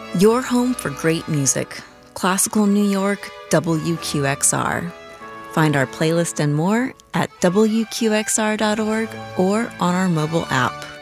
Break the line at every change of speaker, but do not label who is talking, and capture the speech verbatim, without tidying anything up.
Your home for great music. Classical New York, W Q X R. Find our playlist and more at W Q X R dot org or on our mobile app.